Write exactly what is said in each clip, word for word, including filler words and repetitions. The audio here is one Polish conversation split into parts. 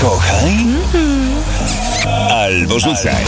Kochaj albo rzucaj.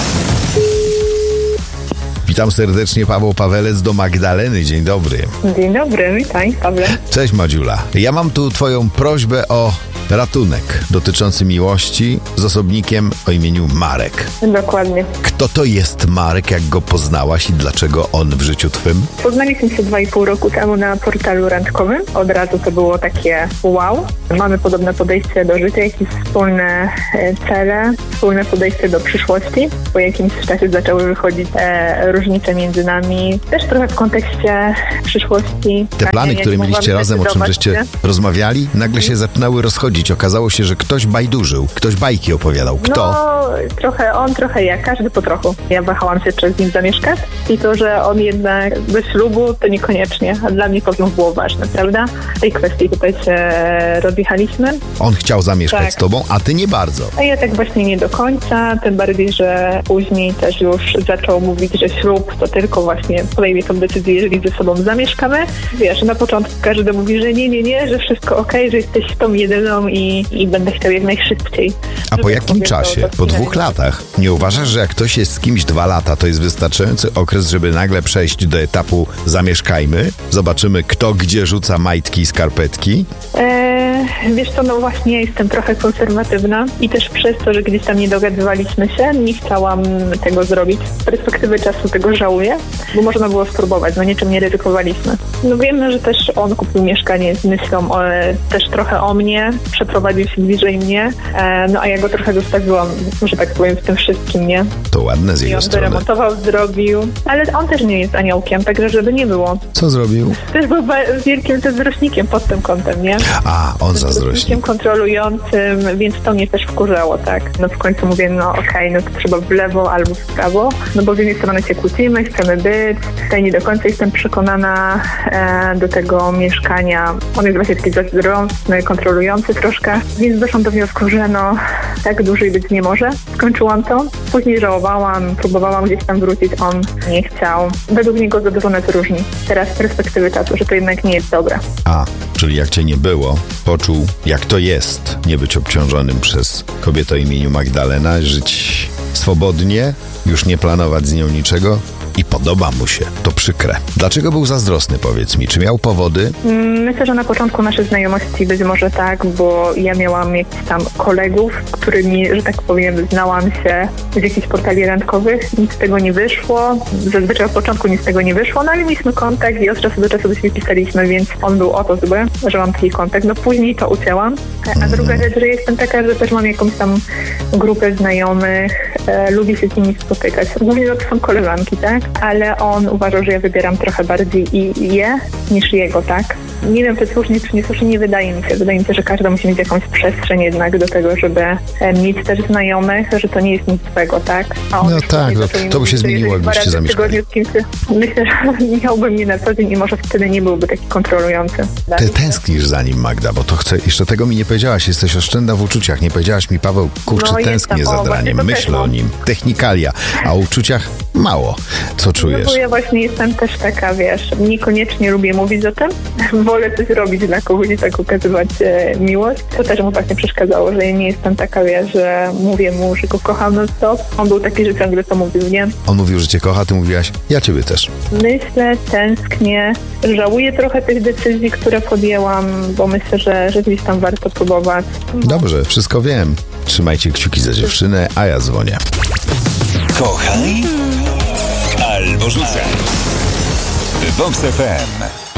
Witam serdecznie, Paweł Pawelec do Magdaleny. Dzień dobry. Dzień dobry, witaj, Pawle. Cześć, Madziula. Ja mam tu twoją prośbę o ratunek dotyczący miłości z osobnikiem o imieniu Marek. Dokładnie. Kto to jest Marek, jak go poznałaś i dlaczego on w życiu twym? Poznaliśmy się dwa i pół roku temu na portalu randkowym. Od razu to było takie wow. Mamy podobne podejście do życia, jakieś wspólne e, cele, wspólne podejście do przyszłości. Po jakimś czasie zaczęły wychodzić e, różnice między nami. Też trochę w kontekście przyszłości. Te plany, które mieliście razem, o czym żeście się rozmawiali, nagle się zaczynały rozchodzić. Okazało się, że ktoś bajdurzył, ktoś bajki opowiadał. Kto? No, trochę on, trochę ja, każdy po trochu. Ja wahałam się, czy z nim zamieszkać i to, że on jednak bez ślubu, to niekoniecznie. A dla mnie to było ważne, prawda? W tej kwestii tutaj się rozjechaliśmy. On chciał zamieszkać tak. z tobą, a ty nie bardzo. A ja tak właśnie nie do końca, tym bardziej, że później też już zaczął mówić, że ślub to tylko właśnie podejmie tą decyzję, jeżeli ze sobą zamieszkamy. Wiesz, na początku każdy mówi, że nie, nie, nie, że wszystko okej, że jesteś tą jedyną i, i będę chciał jak najszybciej. A po jakim czasie? Po dwóch latach? Nie uważasz, że jak ktoś jest z kimś dwa lata, to jest wystarczający okres, żeby nagle przejść do etapu zamieszkajmy? Zobaczymy, kto gdzie rzuca majtki i skarpetki? Eee, wiesz co, no właśnie ja jestem trochę konserwatywna i też przez to, że gdzieś tam nie dogadywaliśmy się, nie chciałam tego zrobić. Z perspektywy czasu tego żałuję, bo można było spróbować, no niczym nie ryzykowaliśmy. No wiemy, że też on kupił mieszkanie z myślą o, też trochę o mnie, przeprowadził się bliżej mnie, e, no a ja go trochę zostawiłam, że tak powiem, w tym wszystkim, nie? To ładne z I jego on strony. wyremontował, zrobił, ale on też nie jest aniołkiem, także żeby nie było. Co zrobił? Też był ba- wielkim zazdrośnikiem pod tym kątem, nie? A, on zazdrośnik. Zazdrośnikiem kontrolującym, więc to mnie też wkurzało, tak? No w końcu mówię, no okej, okay, no to trzeba w lewo albo w prawo, no bo z jednej strony się kłócimy, chcemy być, tutaj nie do końca jestem przekonana e, do tego mieszkania. On jest właśnie taki zazdrosny, kontrolujący troszkę, więc doszłam do wniosku, że no tak dłużej być nie może. Skończyłam to. Później żałowałam, próbowałam gdzieś tam wrócić, on nie chciał. Według niego za dużo nas różni. Teraz z perspektywy czasu, że to jednak nie jest dobre. A, czyli jak cię nie było, poczuł, jak to jest nie być obciążonym przez kobietę o imieniu Magdalena, żyć swobodnie, już nie planować z nią niczego i podoba mu się. To przykre. Dlaczego był zazdrosny, powiedz mi? Czy miał powody? Myślę, że na początku naszej znajomości być może tak, bo ja miałam jakichś tam kolegów, którymi, że tak powiem, znałam się z jakichś portali randkowych. Nic z tego nie wyszło. Zazwyczaj od początku nic z tego nie wyszło, no ale mieliśmy kontakt i od czasu do czasu do siebie pisaliśmy, więc on był o to zły, że mam taki kontakt. No później to ucięłam. A druga rzecz, że jestem taka, że też mam jakąś tam grupę znajomych, e, lubię się z nimi spotykać. Głównie to są koleżanki, tak? Ale on uważał, że ja wybieram trochę bardziej i je niż jego, tak? Nie wiem, czy słusznie, czy nie słusznie, nie wydaje mi się. Wydaje mi się, że każdy musi mieć jakąś przestrzeń jednak do tego, żeby e, mieć też znajomych, że to nie jest nic złego, tak? A on No już tak, to, to by się zmieniło, jakbyście zamieszkali. Myślę, że miałby mnie na co dzień i może wtedy nie byłby taki kontrolujący. Ty tęsknisz za nim, Magda, bo to chcę, jeszcze tego mi nie powiedziałaś, jesteś oszczędna w uczuciach. Nie powiedziałaś mi, Paweł, kurczę, no, tęsknię jestem. za O, draniem, myślę o nim. Technikalia, a o uczuciach mało. Co czujesz? No bo ja właśnie jestem też taka, wiesz, niekoniecznie lubię mówić o tym. Wolę coś robić dla kogoś i tak ukazywać e, miłość. To też mu właśnie przeszkadzało, że ja nie jestem taka, wiesz, że mówię mu, że go kocham non stop. On był taki, że ciągle to mówił, nie? On mówił, że cię kocha, ty mówiłaś, ja ciebie też. Myślę, tęsknię, żałuję trochę tych decyzji, które podjęłam, bo myślę, że, że gdzieś tam warto próbować. Dobrze, wszystko wiem. Trzymajcie kciuki za dziewczynę, a ja dzwonię. Kochaj albo rzucaj. Box F M.